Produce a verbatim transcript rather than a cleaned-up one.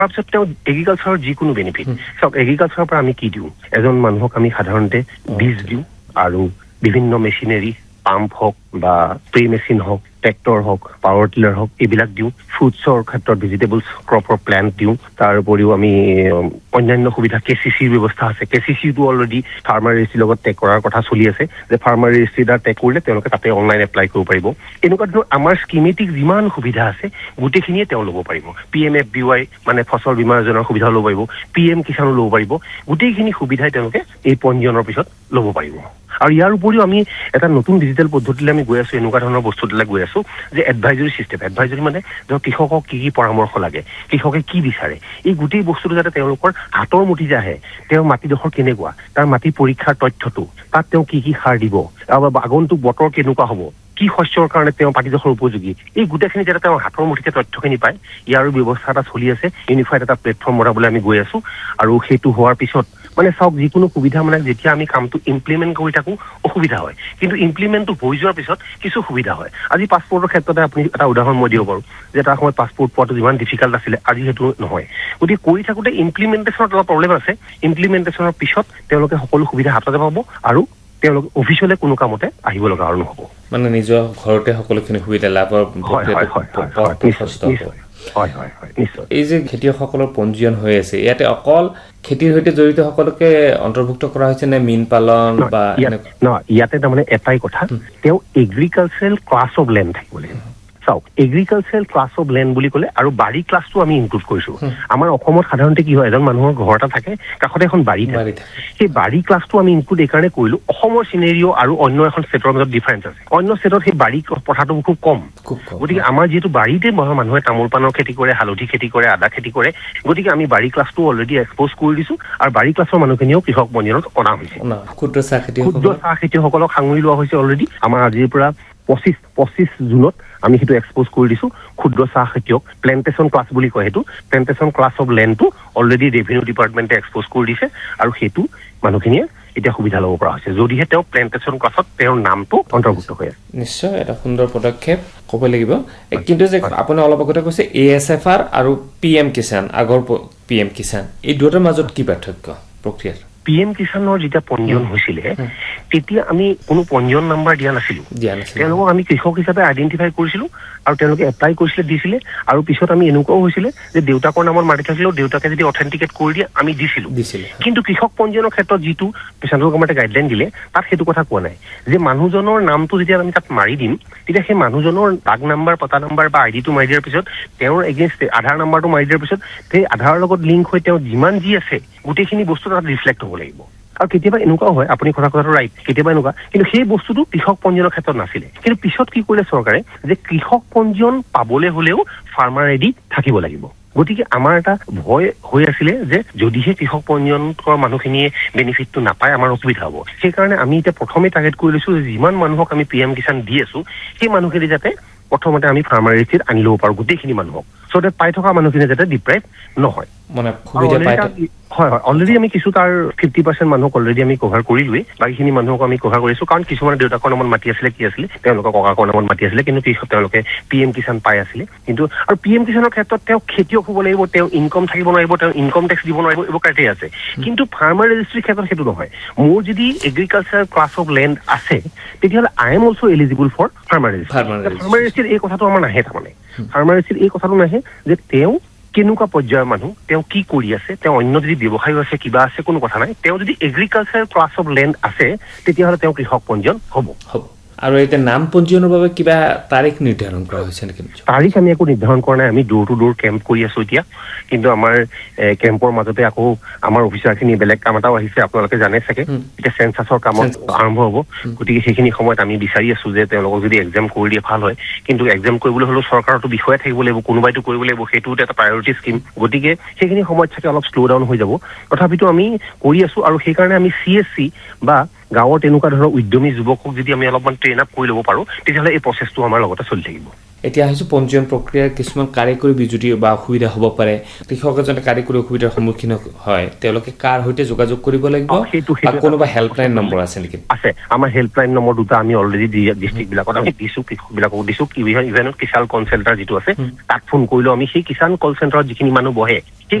তাৰপিছত তেওঁ এগ্ৰিকালচাৰৰ যিকোনো বেনিফিট চাওক এগ্ৰিকালচাৰৰ পৰা আমি কি দিওঁ এজন মানুহক আমি সাধাৰণতে বীজ দিওঁ আৰু বিভিন্ন মেচিনাৰী পাম্প হওক বা স্প্ৰে মেচিন হওক ট্ৰেক্টৰ হওক পাৱাৰ টিলাৰ হওক এইবিলাক দিওঁ ফ্ৰুটছৰ ক্ষেত্ৰত ভেজিটেবলছ ক্ৰপৰ প্লান্ট দিওঁ তাৰ উপৰিও আমি অন্যান্য সুবিধা কে চি চিৰ ব্যৱস্থা আছে কে চি চিটো অলৰেডি ফাৰ্মাৰ ৰেজিষ্ট্ৰিৰ লগত টেক কৰাৰ কথা চলি আছে যে ফাৰ্মাৰ ৰেজিষ্ট্ৰি দ্বাৰা টেক কৰিলে তেওঁলোকে তাতে অনলাইন এপ্লাই কৰিব পাৰিব এনেকুৱা ধৰণৰ আমাৰ স্কিমেটিক যিমান সুবিধা আছে গোটেইখিনিয়ে তেওঁ ল'ব পাৰিব P M F B Y মানে ফচল বীমা যোজনাৰ সুবিধা ল'ব পাৰিব পি এম কিষাণো ল'ব পাৰিব গোটেইখিনি সুবিধাই তেওঁলোকে এই পঞ্জীয়নৰ পিছত ল'ব পাৰিব আৰু ইয়াৰ উপৰিও আমি এটা নতুন ডিজিটেল পদ্ধতিলৈ আমি গৈ আছো এনেকুৱা ধৰণৰ বস্তুবিলাক গৈ আছো যে এডভাইজৰি চিষ্টেম এডভাইজৰি মানে ধৰক কৃষকক কি কি পৰামৰ্শ লাগে কৃষকে কি বিচাৰে এই গোটেই বস্তুটো যাতে তেওঁলোকৰ হাতৰ মুঠি আহে তেওঁৰ মাটিডোখৰ কেনেকুৱা তাৰ মাটি পৰীক্ষাৰ তথ্যটো তাত তেওঁ কি কি সাৰ দিব আৰু আগন্তুক বতৰ কেনেকুৱা হ'ব কি শস্যৰ কাৰণে তেওঁ মাটিডোখৰ উপযোগী এই গোটেইখিনি যাতে তেওঁ হাতৰ মুঠিতে তথ্যখিনি পায় ইয়াৰো ব্যৱস্থা এটা চলি আছে ইউনিফাইড এটা প্লেটফৰ্ম বনাবলৈ আমি গৈ আছো আৰু সেইটো হোৱাৰ পিছত মানে চাওক যিকোনো সুবিধা মানে যেতিয়া আমি কামটো ইমপ্লিমেণ্ট কৰি থাকোঁ অসুবিধা হয় কিন্তু ইমপ্লিমেণ্টটো হৈ যোৱাৰ পিছত কিছু সুবিধা হয় আজি পাছপৰ্টৰ ক্ষেত্ৰতে আপুনি এটা উদাহৰণ মই দিব পাৰোঁ যে এটা সময়ত পাছপৰ্ট পোৱাটো যিমান ডিফিকাল্ট আছিলে আজি সেইটো নহয় গতিকে কৰি থাকোঁতে ইমপ্লিমেণ্টেশ্যনত অলপ প্ৰব্লেম আছে ইমপ্লিমেণ্টেশ্যনৰ পিছত তেওঁলোকে সকলো সুবিধা হাততে পাব আৰু তেওঁলোকে অফিচিয়েলি কোনো কামতে আহিব লগা আৰু নহ'ব মানে নিজৰ ঘৰতে সকলোখিনি সুবিধা লাভৰ হয় হয় হয় নিশ্চয় এই যে খেতিয়কসকলৰ পঞ্জীয়ন হৈ আছে ইয়াতে অকল খেতিৰ সৈতে জড়িত সকলকে অন্তৰ্ভুক্ত কৰা হৈছে নে মীন পালন বা ইয়াতে তাৰমানে এটাই কথা তেওঁ এগ্ৰিকালচাৰেল ক্লাছ অফ লেণ্ড থাকিব লাগিব চাওক এগ্ৰিকালচাৰেল ক্লাছ অফ লেণ্ড বুলি ক'লে আৰু বাৰী ক্লাছটো আমি ইনক্লুড কৰিছোঁ আমাৰ অসমত সাধাৰণতে কি হয় এজন মানুহৰ ঘৰ এটা থাকে কাষতে এখন বাৰী থাকে সেই বাৰী ক্লাছটো আমি ইনক্লুড এইকাৰণে কৰিলোঁ অসমৰ চিনেৰিঅ' আৰু অন্য এখন ষ্টেটৰ মাজত ডিফাৰেঞ্চ আছে অন্য ষ্টেটত সেই বাৰী পথাৰটো খুব কম গতিকে আমাৰ যিহেতু বাৰীতে মানুহে তামোল পাণৰ খেতি কৰে হালধি খেতি কৰে আদা খেতি কৰে গতিকে আমি বাৰী ক্লাছটো অলৰেডি এক্সপ'জ কৰি দিছোঁ আৰু বাৰী ক্লাছৰ মানুহখিনিও কৃষক পঞ্জীয়নত অনা হৈছে ক্ষুদ্ৰ চাহ খেতি ক্ষুদ্ৰ চাহ খেতিয়কসকলক সাঙুৰি লোৱা হৈছে অলৰেডি আমাৰ আজিৰ পৰা পঁচিছ পঁচিছ জুনত আমি সেইটো এক্সপ'জ কৰি দিছোঁ ক্ষুদ্ৰ চাহ খেতিয়ক প্লেণ্টেশ্যন ক্লাছ বুলি কয় সেইটো plantation class of লেণ্ডটো already revenue ডিপাৰ্টমেণ্টে expose কৰি দিছে আৰু সেইটো মানুহখিনিয়ে এতিয়া সুবিধা ল'ব পৰা হৈছে যদিহে তেওঁ প্লেণ্টেশ্যন ক্লাছত তেওঁৰ নামটো অন্তৰ্ভুক্ত হৈ আছে নিশ্চয় এটা সুন্দৰ পদক্ষেপ ক'ব লাগিব কিন্তু যে আপুনি অলপ আগতে কৈছে এ এছ এফ আৰ আৰু পি এম কিষাণ আগৰ পি এম কিষাণ এই দুয়োটাৰ মাজত কি পাৰ্থক্য প্ৰক্ৰিয়া পি এম কিষাণৰ যেতিয়া পঞ্জীয়ন হৈছিলে তেতিয়া আমি কোনো পঞ্জীয়ন নাম্বাৰ দিয়া নাছিলোঁ তেওঁলোকক আমি কৃষক হিচাপে আইডেণ্টিফাই কৰিছিলোঁ আৰু তেওঁলোকে এপ্লাই কৰিছিলে দিছিলে আৰু পিছত আমি এনেকুৱাও হৈছিলে যে দেউতাকৰ নামত মাৰি থাকিলেও দেউতাকে যদি অথেণ্টিকেট কৰি দিয়ে আমি দিছিলোঁ কিন্তু কৃষক পঞ্জীয়নৰ ক্ষেত্ৰত যিটো চেণ্ট্ৰেল গভৰ্ণমেণ্টে গাইডলাইন দিলে তাত সেইটো কথা কোৱা নাই যে মানুহজনৰ নামটো যেতিয়া আমি তাত মাৰি দিম তেতিয়া সেই মানুহজনৰ ডাক নাম্বাৰ পতা নাম্বাৰ বা আই ডিটো মাৰি দিয়াৰ পিছত তেওঁৰ এগেইনষ্ট আধাৰ নাম্বাৰটো মাৰি দিয়াৰ পিছত সেই আধাৰৰ লগত লিংক হৈ তেওঁ যিমান যি আছে গোটেইখিনি বস্তু তাত ৰিফ্লেক্ট হ'ব লাগিব আৰু কেতিয়াবা এনেকুৱাও হয় আপুনি কথা কথাটো ৰাইট কেতিয়াবা এনেকুৱা কিন্তু সেই বস্তুটো কৃষক পঞ্জীয়নৰ ক্ষেত্ৰত নাছিলে কিন্তু পিছত কি কৰিলে চৰকাৰে যে কৃষক পঞ্জীয়ন পাবলৈ হ'লেও ফাৰ্মাৰ আই ডি থাকিব লাগিব গতিকে আমাৰ এটা ভয় হৈ আছিলে যে যদিহে কৃষক পঞ্জীয়ন কৰা মানুহখিনিয়ে বেনিফিটটো নাপায় আমাৰ অসুবিধা হ'ব সেইকাৰণে আমি এতিয়া প্ৰথমে টাৰ্গেট কৰি লৈছোঁ যে যিমান মানুহক আমি পি এম কিষাণ দি আছোঁ সেই মানুহখিনি যাতে প্ৰথমতে আমি ফাৰ্মাৰ ৰেজিষ্ট্ৰিত আনি ল'ব পাৰোঁ গোটেইখিনি মানুহক চ' ডেট পাই থকা মানুহখিনি যাতে ডিপ্ৰাইভ নহয় মানে সুবিধা পায় হয় হয় অলৰেডি আমি কিছু তাৰ ফিফটি পাৰ্চেণ্ট মানুহক অলৰেডি আমি কভাৰ কৰিলোৱেই বাকীখিনি মানুহক আমি কভাৰ কৰিছোঁ কাৰণ কিছুমানে দেউতাকৰ নামত মাটি আছিলে কি আছিলে তেওঁলোকৰ ককাকৰ নামত মাটি আছিলে কিন্তু তেওঁলোকে পি এম কিষাণ পাই আছিলে কিন্তু আৰু পি এম কিষাণৰ ক্ষেত্ৰত তেওঁ খেতিয়ক হ'ব লাগিব তেওঁ ইনকম থাকিব নোৱাৰিব তেওঁ ইনকম টেক্স দিব নোৱাৰিব এইবোৰ ক্ৰাইটেৰিয়া আছে কিন্তু ফাৰ্মাৰ ৰেজিষ্ট্ৰিৰ ক্ষেত্ৰত সেইটো নহয় মোৰ যদি এগ্ৰিকালচাৰ ক্লাছ অফ লেণ্ড আছে তেতিয়াহ'লে I am also' eligible for farmer registry farmer ৰেজিষ্ট্ৰিৰ এই কথাটো আমাৰ নাহে তাৰমানে ফাৰ্মাৰ ৰেজিষ্ট্ৰিৰ এই কথাটো নাহে যে তেওঁ কেনেকুৱা পৰ্যায়ৰ মানুহ তেওঁ কি কৰি আছে তেওঁ অন্য যদি ব্যৱসায়ো আছে কিবা আছে কোনো কথা নাই তেওঁ যদি এগ্ৰিকালচাৰ ক্লাছ অফ লেণ্ড আছে তেতিয়াহ'লে তেওঁ কৃষক পঞ্জীয়ন হ'ব হ'ব আৰু এতিয়া নাম পঞ্জীয়নৰ বাবে কিবা তাৰিখ নিৰ্ধাৰণ কৰা হৈছে নেকি তাৰিখ আমি একো নিৰ্ধাৰণ কৰা নাই আমি ডোৰ টু ডোৰ কেম্প কৰি আছোঁ এতিয়া কিন্তু আমাৰ কেম্পৰ মাজতে আকৌ আমাৰ অফিচাৰখিনি বেলেগ কাম এটাও আহিছে আপোনালোকে জানে চাগে এতিয়া চেঞ্চাছৰ কামত আৰম্ভ হ'ব গতিকে সেইখিনি সময়ত আমি বিচাৰি আছোঁ যে তেওঁলোকক যদি এক্সাম কৰি দিয়ে ভাল হয় কিন্তু এক্সাম কৰিবলৈ হ'লেও চৰকাৰতো বিষয়ে থাকিব লাগিব কোনোবাইতো কৰিব লাগিব সেইটো এটা প্ৰায়ৰিটি স্কিম গতিকে সেইখিনি সময়ত চাগে অলপ শ্ল' ডাউন হৈ যাব তথাপিতো আমি কৰি আছোঁ আৰু সেইকাৰণে আমি চি এছ চি বা গাঁৱৰ তেনেকুৱা ধৰণৰ উদ্যমী যুৱকক যদি আমি অলপমান ট্ৰেইন আপ কৰি ল'ব পাৰোঁ তেতিয়াহ'লে এই প্ৰচেছটো আমাৰ লগতে চলি থাকিব এতিয়া আহিছো পঞ্জীয়ন প্ৰক্ৰিয়াৰ কিছুমান কাৰিকৰী বিজুতি বা অসুবিধা হ'ব পাৰে কৃষক এজনে কাৰিকৰী অসুবিধাৰ সন্মুখীন হয় তেওঁলোকে কাৰ সৈতে যোগাযোগ কৰিব লাগিব বা কোনোবা হেল্পলাইন নম্বৰ আছে নেকি আছে আমাৰ হেল্পলাইন নম্বৰ দুটা আমি অলৰেডি ডিষ্ট্ৰিক্ট বিলাকত আমি দিছো কৃষক বিলাকক দিছো ইভেন কিষাণ কল চেণ্টাৰ যিটো আছে তাত ফোন কৰিলেও আমি সেই কিষাণ কল চেণ্টাৰত যিখিনি মানুহ বহে